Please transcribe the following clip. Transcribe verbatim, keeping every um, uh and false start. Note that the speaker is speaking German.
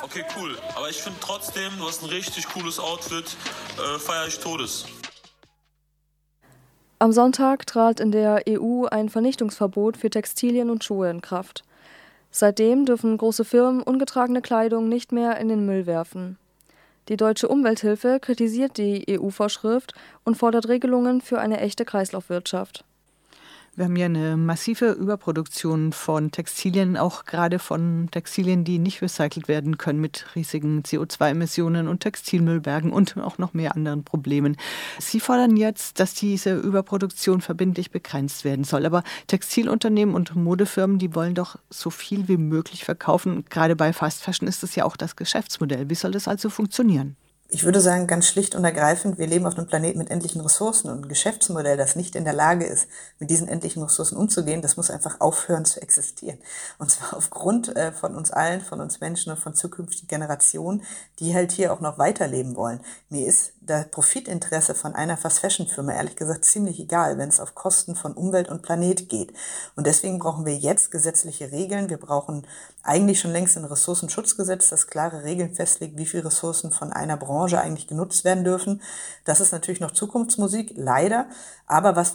Okay, cool. Aber ich finde trotzdem, du hast ein richtig cooles Outfit, äh, feiere ich Todes. Am Sonntag trat in der E U ein Vernichtungsverbot für Textilien und Schuhe in Kraft. Seitdem dürfen große Firmen ungetragene Kleidung nicht mehr in den Müll werfen. Die Deutsche Umwelthilfe kritisiert die E U-Vorschrift und fordert Regelungen für eine echte Kreislaufwirtschaft. Wir haben ja eine massive Überproduktion von Textilien, auch gerade von Textilien, die nicht recycelt werden können, mit riesigen C O zwei Emissionen und Textilmüllbergen und auch noch mehr anderen Problemen. Sie fordern jetzt, dass diese Überproduktion verbindlich begrenzt werden soll. Aber Textilunternehmen und Modefirmen, die wollen doch so viel wie möglich verkaufen. Gerade bei Fast Fashion ist das ja auch das Geschäftsmodell. Wie soll das also funktionieren? Ich würde sagen, ganz schlicht und ergreifend, wir leben auf einem Planeten mit endlichen Ressourcen und ein Geschäftsmodell, das nicht in der Lage ist, mit diesen endlichen Ressourcen umzugehen, das muss einfach aufhören zu existieren. Und zwar aufgrund äh, von uns allen, von uns Menschen und von zukünftigen Generationen, die halt hier auch noch weiterleben wollen. Mir ist das Profitinteresse von einer Fast-Fashion-Firma ehrlich gesagt ziemlich egal, wenn es auf Kosten von Umwelt und Planet geht. Und deswegen brauchen wir jetzt gesetzliche Regeln. Wir brauchen eigentlich schon längst ein Ressourcenschutzgesetz, das klare Regeln festlegt, wie viele Ressourcen von einer Branche eigentlich genutzt werden dürfen. Das ist natürlich noch Zukunftsmusik, leider. Aber was